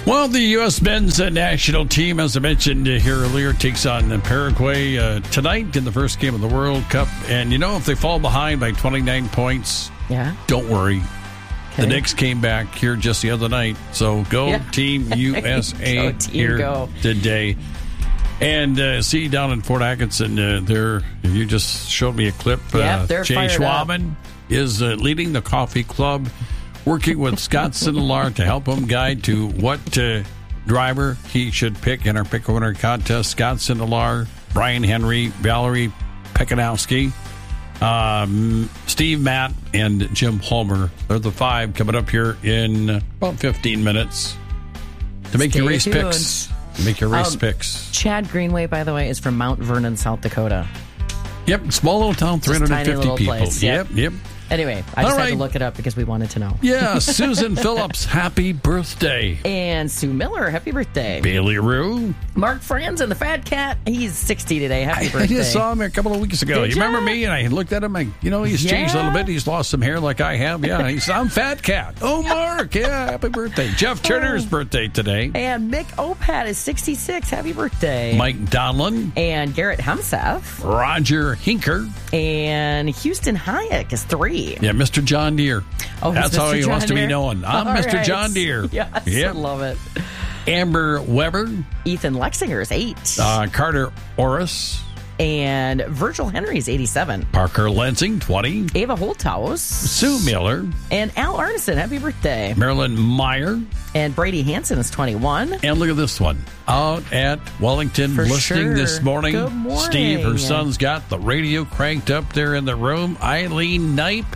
Well, the U.S. men's national team, as I mentioned here earlier, takes on Paraguay tonight in the first game of the World Cup. And, if they fall behind by 29 points, don't worry. Okay. The Knicks came back here just the other night. So go Team USA here today. And see down in Fort Atkinson, you just showed me a clip. Jay Schwaben is leading the coffee club, working with Scott Sindelar to help him guide to what driver he should pick in our pick a winner contest. Scott Sindelar, Brian Henry, Valerie Pekanowski, Steve Matt, and Jim Homer. They're the five coming up here in about 15 minutes to make your race picks. Picks. Chad Greenway, by the way, is from Mount Vernon, South Dakota. Yep, small little town, 350 people. Place. Yep. Anyway, I just had to look it up because we wanted to know. Yeah, Susan Phillips, happy birthday. And Sue Miller, happy birthday. Bailey Rue. Mark Franzen, the fat cat, he's 60 today. Happy birthday. I just saw him a couple of weeks ago. You remember me? And I looked at him. He's changed a little bit. He's lost some hair like I have. Yeah, I'm fat cat. Oh, Mark. Yeah, happy birthday. Jeff Turner's birthday today. And Mick Opat is 66. Happy birthday. Mike Donlin. And Garrett Hemseth. Roger Hinker. And Houston Hayek is 3. Yeah, Mr. John Deere. Oh, that's how he John wants Deere? to be known. I'm All Mr. right. John Deere. Yes, yep. I love it. Amber Weber. Ethan Lexinger is 8. Carter Orris. And Virgil Henry is 87. Parker Lansing, 20. Ava Holthaus. Sue Miller. And Al Arneson, happy birthday. Marilyn Meyer. And Brady Hansen is 21. And look at this one. Out at Wellington, listening this morning. Good morning. Steve, her son's got the radio cranked up there in the room. Eileen Knipe,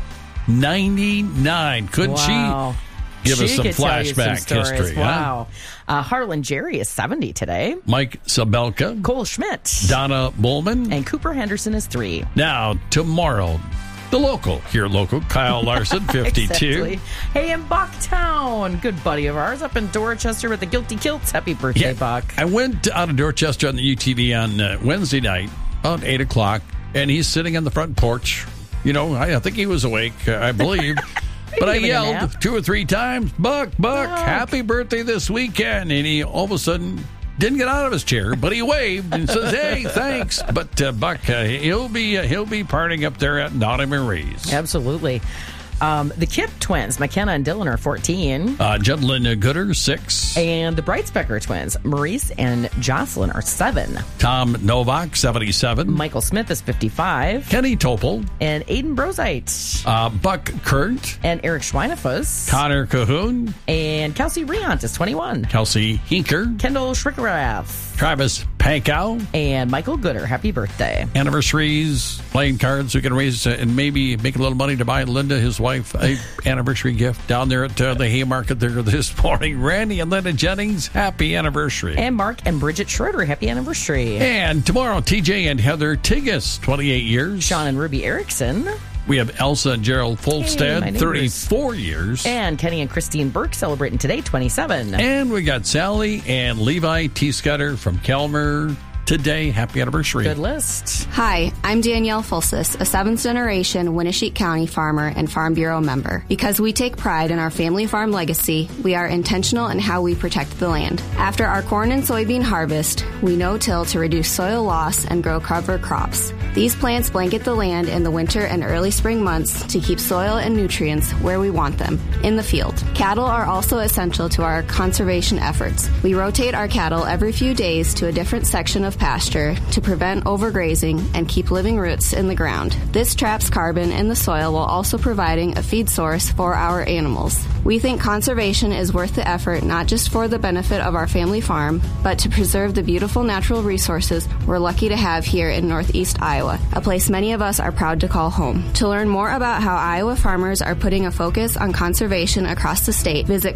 99. Couldn't she give us some flashback history? Wow. Harlan Jerry is 70 today. Mike Sabelka. Cole Schmidt. Donna Bullman. And Cooper Henderson is 3. Now, tomorrow, the local, Kyle Larson, 52. Exactly. Hey, in Bucktown, good buddy of ours up in Dorchester with the Guilty Kilts. Happy birthday, Buck. I went out of Dorchester on the UTV on Wednesday night, about 8 o'clock, and he's sitting on the front porch. I think he was awake, I believe. But I yelled 2 or 3 times, Buck, happy birthday this weekend. And he all of a sudden didn't get out of his chair, but he waved and says, hey, thanks. But Buck, he'll be partying up there at Nottingham Marie's. Absolutely. The Kipp twins, McKenna and Dylan, are 14. Judlyn Gooder, 6. And the Breitspecker twins, Maurice and Jocelyn, are 7. Tom Novak, 77. Michael Smith is 55. Kenny Topol. And Aiden Brozite. Buck Kurt. And Eric Schweinefus. Connor Cahoon. And Kelsey Riant is 21. Kelsey Hinker. Kendall Schrickerath. Travis Pankow. And Michael Gooder, happy birthday. Anniversaries, playing cards, we can raise and maybe make a little money to buy Linda, his wife, a anniversary gift down there at the Haymarket there this morning. Randy and Linda Jennings, happy anniversary. And Mark and Bridget Schroeder, happy anniversary. And tomorrow, TJ and Heather Tigas, 28 years. Sean and Ruby Erickson. We have Elsa and Gerald Folstad, 34 years. And Kenny and Christine Burke celebrating today, 27. And we got Sally and Levi T. Scudder from Kelmer today. Happy anniversary. Good list. Hi, I'm Danielle Fulsis, a 7th-generation Winneshiek County farmer and Farm Bureau member. Because we take pride in our family farm legacy, we are intentional in how we protect the land. After our corn and soybean harvest, we no-till to reduce soil loss and grow cover crops. These plants blanket the land in the winter and early spring months to keep soil and nutrients where we want them, in the field. Cattle are also essential to our conservation efforts. We rotate our cattle every few days to a different section of pasture to prevent overgrazing and keep living roots in the ground. This traps carbon in the soil while also providing a feed source for our animals. We think conservation is worth the effort not just for the benefit of our family farm, but to preserve the beautiful natural resources we're lucky to have here in Northeast Iowa, a place many of us are proud to call home. To learn more about how Iowa farmers are putting a focus on conservation across the state, visit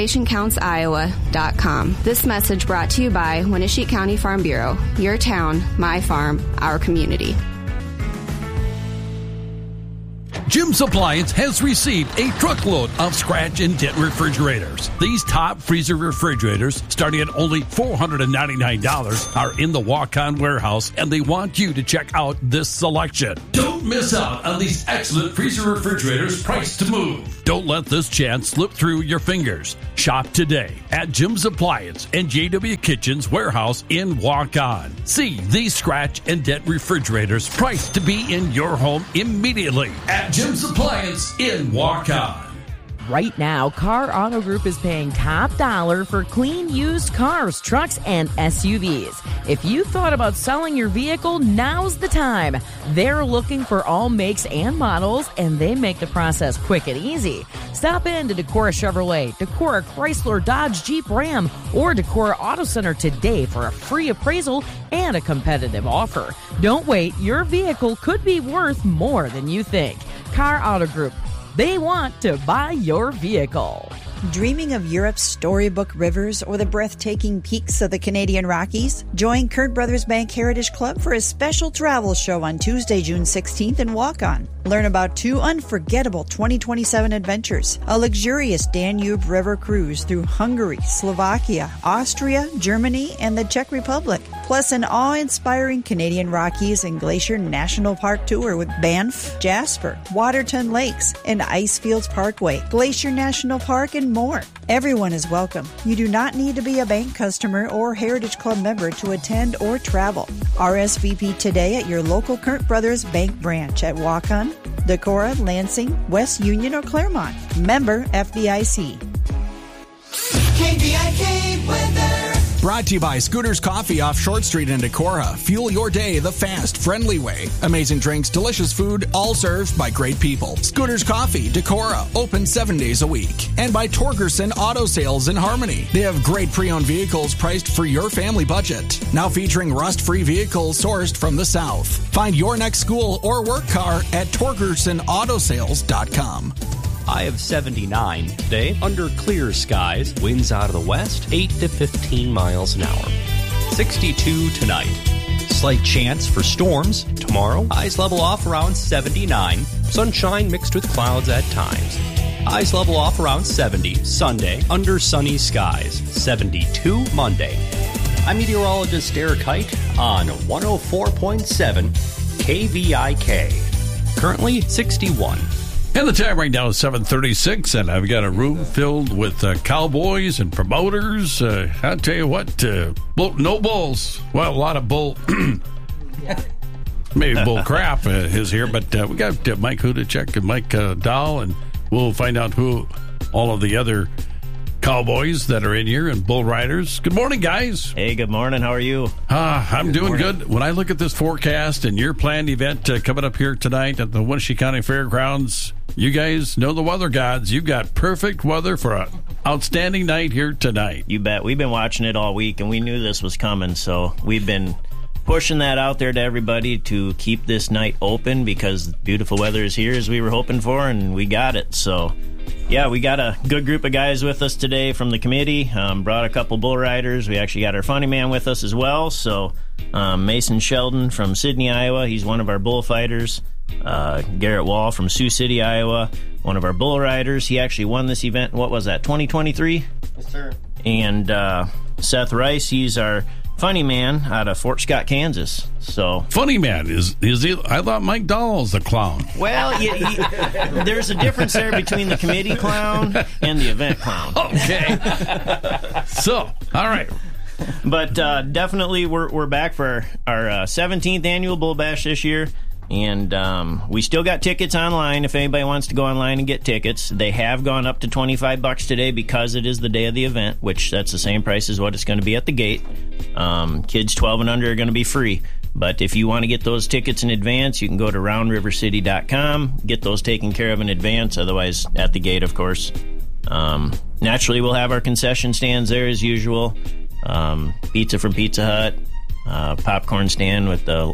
conservationcountsiowa.com. This message brought to you by Winneshiek County Farm Bureau. Your town, my farm, our community. Jim's Appliance has received a truckload of scratch and dent refrigerators. These top freezer refrigerators, starting at only $499, are in the walk-on warehouse, and they want you to check out this selection. Don't miss out on these excellent freezer refrigerators priced to move. Don't let this chance slip through your fingers. Shop today at Jim's Appliance and JW Kitchen's warehouse in Waukon. See these scratch and dent refrigerators priced to be in your home immediately at Jim's Appliance in Waukon. Right now, Car Auto Group is paying top dollar for clean used cars, trucks, and SUVs. If you thought about selling your vehicle, now's the time. They're looking for all makes and models, and they make the process quick and easy. Stop in to Decorah Chevrolet, Decorah Chrysler, Dodge, Jeep, Ram, or Decorah Auto Center today for a free appraisal and a competitive offer. Don't wait. Your vehicle could be worth more than you think. Car Auto Group. They want to buy your vehicle. Dreaming of Europe's storybook rivers or the breathtaking peaks of the Canadian Rockies? Join Kurt Brothers Bank Heritage Club for a special travel show on Tuesday, June 16th in Waukon. Learn about 2 unforgettable 2027 adventures, a luxurious Danube River cruise through Hungary, Slovakia, Austria, Germany, and the Czech Republic, plus an awe-inspiring Canadian Rockies and Glacier National Park tour with Banff, Jasper, Waterton Lakes, and Icefields Parkway, Glacier National Park, and more. Everyone is welcome. You do not need to be a bank customer or Heritage Club member to attend or travel. RSVP today at your local Kurt Brothers Bank branch at Waukon, Decorah, Lansing, West Union, or Claremont. Member FDIC. KVIK weather. Brought to you by Scooters Coffee off Short Street in Decorah. Fuel your day the fast, friendly way. Amazing drinks, delicious food, all served by great people. Scooters Coffee, Decorah, open 7 days a week. And by Torgerson Auto Sales in Harmony. They have great pre-owned vehicles priced for your family budget. Now featuring rust-free vehicles sourced from the South. Find your next school or work car at TorgersonAutoSales.com. High of 79 today, under clear skies. Winds out of the west, 8 to 15 miles an hour. 62 tonight. Slight chance for storms tomorrow. Highs level off around 79. Sunshine mixed with clouds at times. Highs level off around 70 Sunday, under sunny skies. 72 Monday. I'm meteorologist Eric Height on 104.7 KVIK. Currently 61. And the time right now is 7:36, and I've got a room filled with cowboys and promoters. I'll tell you what, no bulls. Well, a lot of bull, maybe bull crap is here, but we got Mike Hudacek and Mike Dahl, and we'll find out who all of the other cowboys that are in here and bull riders. Good morning, guys. Hey, good morning. How are you? I'm doing good. When I look at this forecast and your planned event coming up here tonight at the Wenatchee County Fairgrounds, you guys know the weather gods. You've got perfect weather for an outstanding night here tonight. You bet. We've been watching it all week, and we knew this was coming, so we've been pushing that out there to everybody to keep this night open because beautiful weather is here as we were hoping for, and we got it. So, yeah, we got a good group of guys with us today from the committee. Brought a couple bull riders. We actually got our funny man with us as well. So, Mason Sheldon from Sidney, Iowa. He's one of our bullfighters. Garrett Wall from Sioux City, Iowa, one of our bull riders. He actually won this event. What was that, 2023? Yes, sir. And Seth Rice, he's our funny man out of Fort Scott, Kansas. So funny man is he? I thought Mike Dahl was the clown. Well, there's a difference there between the committee clown and the event clown. Okay. So, all right. But definitely, we're back for our 17th annual Bull Bash this year. And we still got tickets online if anybody wants to go online and get tickets. They have gone up to $25 today because it is the day of the event, which that's the same price as what it's going to be at the gate. Kids 12 and under are going to be free. But if you want to get those tickets in advance, you can go to roundrivercity.com, get those taken care of in advance. Otherwise, at the gate, of course. Naturally, we'll have our concession stands there as usual. Pizza from Pizza Hut, popcorn stand with the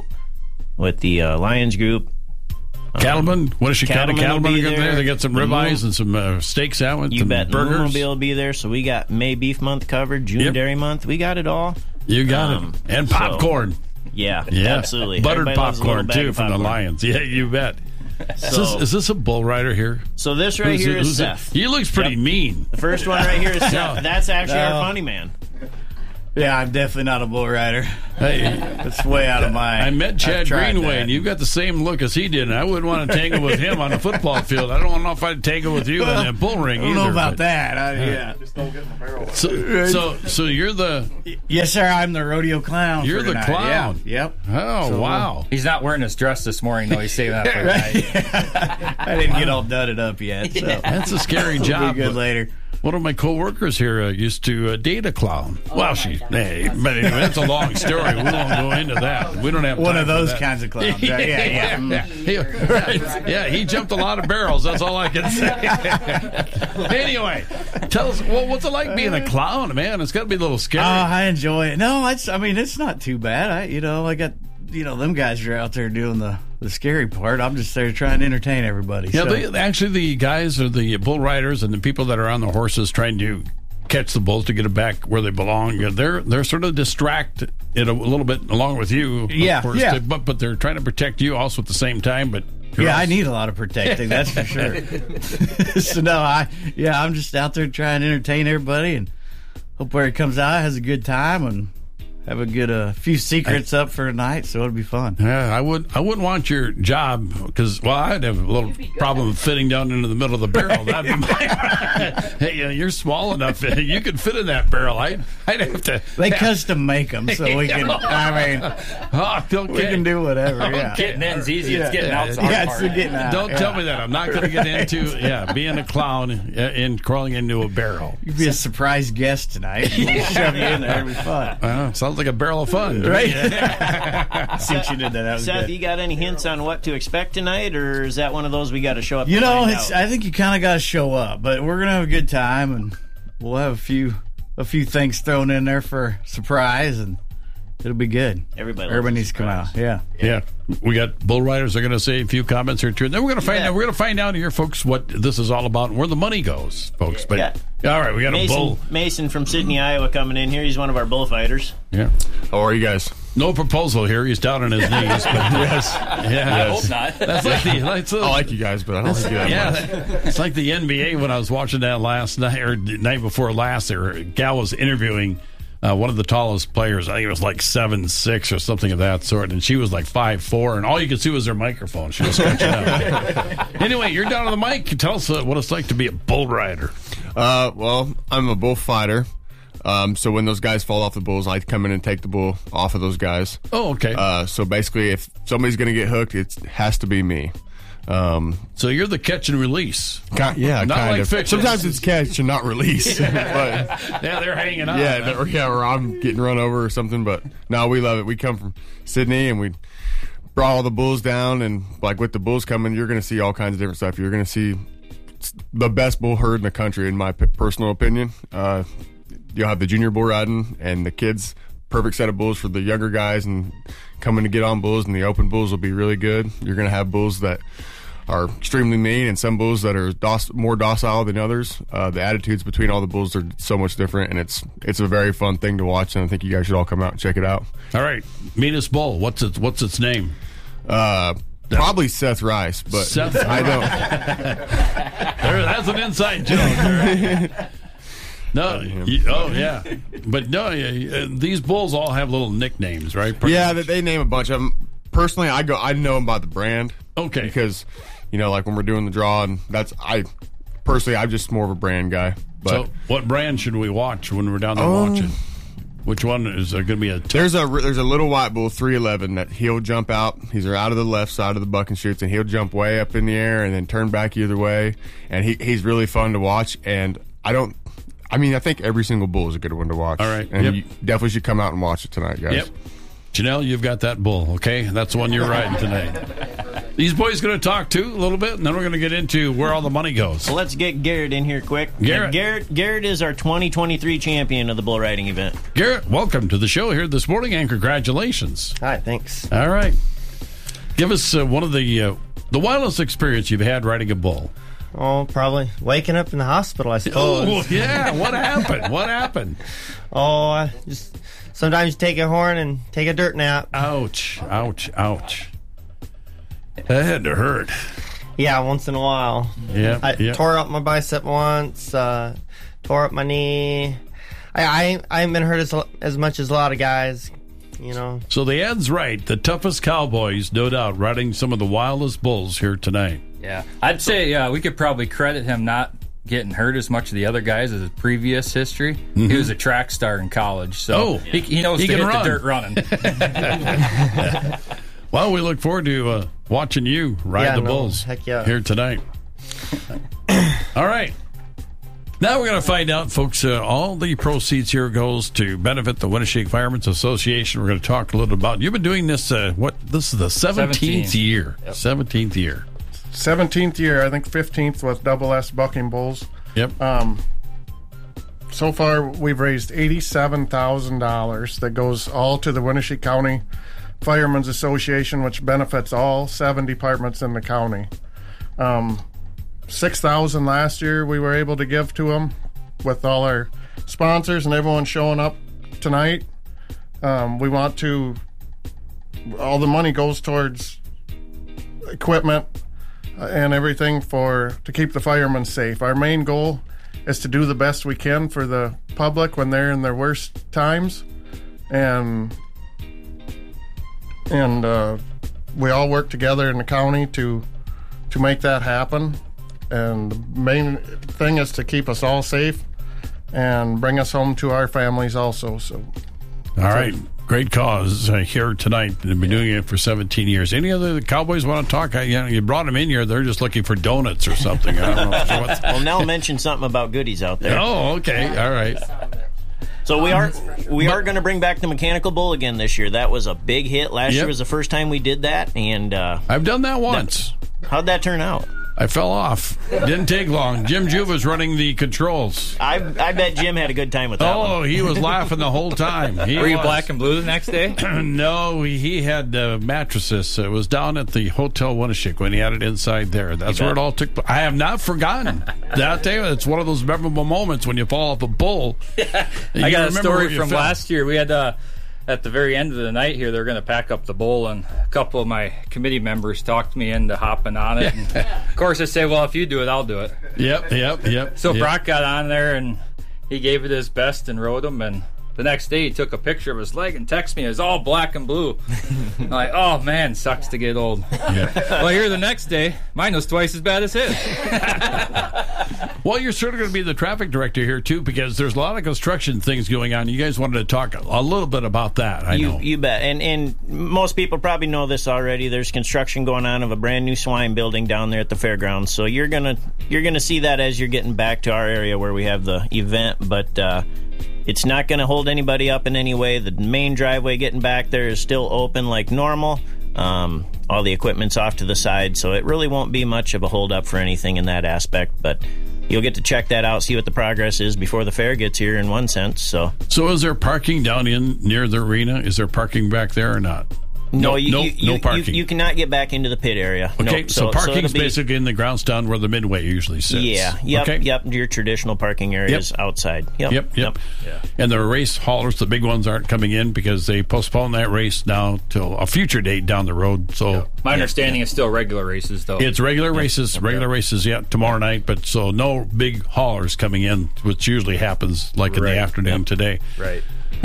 Lions group. Cattleman, Wenatchee County Cattleman there. They got some ribeyes and some steak sandwich. You bet. Burgers. The Moomobile will be there. So we got May Beef Month covered, June Dairy Month. We got it all. You got it. And popcorn. So, yeah, absolutely. Buttered popcorn, too, from the Lions. Yeah, you bet. So, is this a bull rider here? So this right here is Seth. He looks pretty mean. The first one right here is Seth. That's actually our funny man. Yeah, I'm definitely not a bull rider. Hey, that's way out of my. I met Chad Greenway, and you've got the same look as he did, and I wouldn't want to tangle with him on a football field. I don't know if I'd tangle with you in a bull ring either. I don't know about that. Yeah. Just don't get in the barrel. So you're the... Yes, sir, I'm the rodeo clown. You're the clown. Yeah. Yep. Oh, wow. He's not wearing his dress this morning, though. He's saving that for tonight. I didn't get all dudded up yet. So. That's a scary job. Be good later. One of my coworkers here used to date a clown. Well, but anyway, that's a long story. We won't go into that. We don't have time one of those for that. kinds of clowns. Yeah. He jumped a lot of barrels. That's all I can say. Anyway, tell us, what's it like being a clown, man? It's got to be a little scary. I enjoy it. No, it's not too bad. I got, them guys are out there doing the scary part. I'm just there trying to entertain everybody. Yeah, so. Actually, the guys are the bull riders and the people that are on the horses trying to catch the bulls to get it back where they belong. They're sort of distract it a little bit along with you. Yeah, of course, yeah. But they're trying to protect you also at the same time. But I need a lot of protecting. That's for sure. So I'm just out there trying to entertain everybody and hope where it comes out has a good time and have a good few secrets up for tonight, so it'll be fun. Yeah, I wouldn't want your job because I'd have a little problem fitting down into the middle of the barrel. That'd be my. Hey, you're small enough. You could fit in that barrel. I'd have to. They custom make them, so we can. We can do whatever. Yeah, getting in's easy. It's getting out's hard. Yeah, it's getting out. Don't tell me that. I'm not going to get into being a clown and crawling into a barrel. You'd be a surprise guest tonight. We'll shove you in there. It'll be fun. Sounds like a barrel of fun, right? See what you did there. That was Seth, good. you got any hints on what to expect tonight, or is that one of those we got to show up? I think you kind of got to show up, but we're gonna have a good time, and we'll have a few things thrown in there for surprise, and it'll be good. Everybody needs to come out. Yeah. We got bull riders. They're going to say a few comments here too. And then we're going to find out. We're going to find out here, folks, what this is all about and where the money goes, folks. But all right, we got a bull. Mason from Sydney, Iowa, coming in here. He's one of our bullfighters. Yeah. How are you guys? No proposal here. He's down on his knees. But yes. I hope not. That's I like you guys, but I don't think you that it's like the NBA when I was watching that last night or the night before last. A gal was interviewing one of the tallest players. I think it was like 7'6" or something of that sort, and she was like 5'4", and all you could see was her microphone. She was scratching out. Anyway, you're down on the mic. Tell us what it's like to be a bull rider. Well, I'm a bullfighter. So when those guys fall off the bulls, I come in and take the bull off of those guys. Oh, okay. So basically, if somebody's going to get hooked, it has to be me. So you're the catch and release. Not kind like of. fiction. Sometimes it's catch and not release. But, they're hanging on. Or I'm getting run over or something. But no, we love it. We come from Sydney and we brought all the bulls down. And like with the bulls coming, you're going to see all kinds of different stuff. You're going to see the best bull herd in the country, in my personal opinion. You'll have the junior bull riding and the kids. Perfect set of bulls for the younger guys and coming to get on bulls, and the open bulls will be really good. You're going to have bulls that are extremely mean and some bulls that are more docile than others. The attitudes between all the bulls are so much different, and it's a very fun thing to watch, and I think you guys should all come out and check it out. All right. Meanest bull, what's its name? Probably Seth Rice, but Seth I don't. That's an inside joke. No, but these bulls all have little nicknames, right? They name a bunch of them. Personally, I know them by the brand. Okay, because like when we're doing the draw, and I'm just more of a brand guy. But so, what brand should we watch when we're down there watching? Which one is there going to be a? There's a little white bull, 311, that he'll jump out. He's out of the left side of the buck and shoots, and he'll jump way up in the air and then turn back either way. And he's really fun to watch. And I think every single bull is a good one to watch. All right. And you definitely should come out and watch it tonight, guys. Yep. Janelle, you've got that bull, okay? That's the one you're riding tonight. These boys going to talk, too, a little bit, and then we're going to get into where all the money goes. Well, let's get Garrett in here quick. Garrett is our 2023 champion of the bull riding event. Garrett, welcome to the show here this morning, and congratulations. Hi, thanks. All right. Give us one of the wildest experience you've had riding a bull. Oh, probably waking up in the hospital, I suppose. Oh, yeah. What happened? Oh, just sometimes you take a horn and take a dirt nap. Ouch. That had to hurt. Yeah, once in a while. Yeah. I tore up my bicep once, tore up my knee. I haven't been hurt as much as a lot of guys, you know. So the ad's right. The toughest cowboys, no doubt, riding some of the wildest bulls here tonight. Yeah, I'd say we could probably credit him not getting hurt as much as the other guys as his previous history. Mm-hmm. He was a track star in college, so he knows to hit the dirt running. Well, we look forward to watching you ride the bulls here tonight. All right. Now we're going to find out, folks, all the proceeds here goes to benefit the Winneshiek Firemen's Association. We're going to talk a little about, you've been doing this, this is the 17th year. Yep. 17th year. 17th year, I think 15th with Double S Bucking Bulls. Yep. So far, we've raised $87,000 that goes all to the Winneshiek County Firemen's Association, which benefits all 7 departments in the county. $6,000 last year we were able to give to them with all our sponsors and everyone showing up tonight. We want to, all the money goes towards equipment and everything to keep the firemen safe. Our main goal is to do the best we can for the public when they're in their worst times, and we all work together in the county to make that happen. And the main thing is to keep us all safe and bring us home to our families also. So, all right. Great cause here tonight. They've been doing it for 17 years. Any other Cowboys want to talk? You brought them in here. They're just looking for donuts or something. I don't know. Well, Nell mentioned something about goodies out there. Oh, okay. All right. So we are going to bring back the mechanical bull again this year. That was a big hit. Last year was the first time we did that. And I've done that once. How'd that turn out? I fell off. Didn't take long. Jim Juva's running the controls. I bet Jim had a good time with that one. Oh, he was laughing the whole time. Were you black and blue the next day? No, he had mattresses. It was down at the Hotel Winneshiek when he had it inside there. That's where it all took place. I have not forgotten. That day, it's one of those memorable moments when you fall off a bull. I got a story from last year. We had... at the very end of the night here, they're going to pack up the bull, and a couple of my committee members talked me into hopping on it. And of course, I say, well, if you do it, I'll do it. Yep. So Brock got on there, and he gave it his best and rode him, and the next day he took a picture of his leg and texted me. It was all black and blue. I'm like, oh, man, sucks to get old. Well, here the next day, mine was twice as bad as his. Well, you're sort of going to be the traffic director here, too, because there's a lot of construction things going on. You guys wanted to talk a little bit about that, I know. You bet. And most people probably know this already. There's construction going on of a brand-new swine building down there at the fairgrounds. So you're gonna see that as you're getting back to our area where we have the event. But it's not going to hold anybody up in any way. The main driveway getting back there is still open like normal. All the equipment's off to the side, so it really won't be much of a hold-up for anything in that aspect. But you'll get to check that out, see what the progress is before the fair gets here in one sense. So is there parking down near the arena? Is there parking back there or not? No parking. You cannot get back into the pit area. Okay, nope. so parking is basically in the grounds down where the midway usually sits. Yeah, yep. Your traditional parking areas outside. Yep. Yeah. And the race haulers, the big ones, aren't coming in because they postponed that race now till a future date down the road. So my understanding is still regular races, though. It's regular races, tomorrow night. But so no big haulers coming in, which usually happens like in the afternoon today. Right.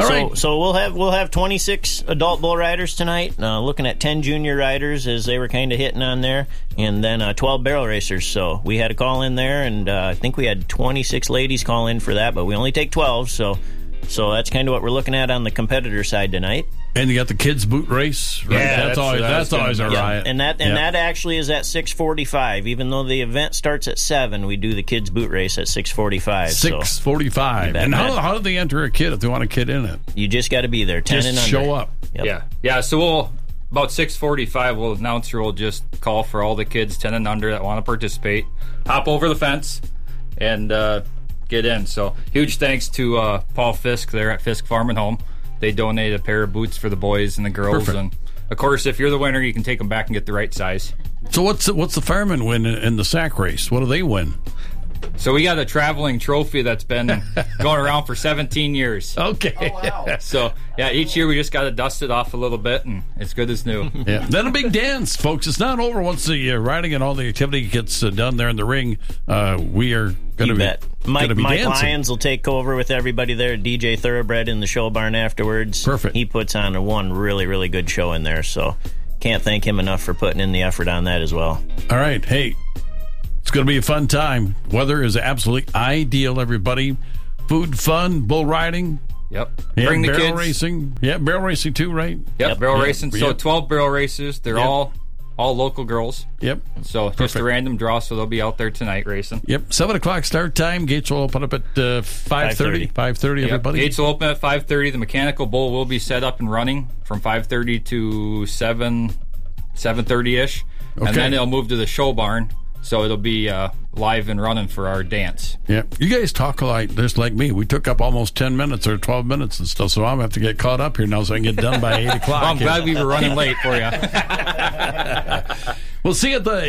So we'll have 26 adult bull riders tonight. Looking at 10 junior riders as they were kind of hitting on there, and then 12 barrel racers. So we had a call in there, and I think we had 26 ladies call in for that, but we only take 12. So that's kind of what we're looking at on the competitor side tonight. And you got the kids boot race, right? Yeah, that's always a riot. And that actually is at 6:45. Even though the event starts at 7, we do the kids boot race at 6:45. 6:45. And how do they enter a kid if they want a kid in it? You just got to be there. 10 just and under. Show up. Yep. Yeah. So about 6:45, announcer will just call for all the kids 10 and under that want to participate. Hop over the fence and get in. So huge thanks to Paul Fisk there at Fisk Farm and Home. They donated a pair of boots for the boys and the girls. Perfect. And of course, if you're the winner, you can take them back and get the right size. So what's the fireman win in the sack race? What do they win? So we got a traveling trophy that's been going around for 17 years. Okay. Oh, wow. So, yeah, each year we just got to dust it off a little bit, and it's good as new. Yeah. Then a big dance, folks. It's not over once the riding and all the activity gets done there in the ring. We are going to be Mike dancing. Lyons will take over with everybody there. DJ Thoroughbred in the show barn afterwards. Perfect. He puts on one really, really good show in there, so can't thank him enough for putting in the effort on that as well. All right. Hey, it's going to be a fun time. Weather is absolutely ideal, everybody. Food, fun, bull riding. Yep. Yeah, Bring the barrel kids. racing. Yeah, barrel racing too, right? Yep, barrel racing. So Yep. 12 barrel races. They're all local girls. Yep. So just a random draw, so they'll be out there tonight racing. Yep. 7 o'clock start time. Gates will open up at 5:30. 5:30, Yep. everybody. Gates will open at 5:30. The mechanical bull will be set up and running from 5:30 to 7:30-ish. Okay. And then it'll move to the show barn. So it'll be live and running for our dance. Yeah, you guys talk just like me. We took up almost 10 minutes or 12 minutes and stuff, so I'm going to have to get caught up here now so I can get done by 8 o'clock. Well, I'm glad we were running late for you. We'll see you at the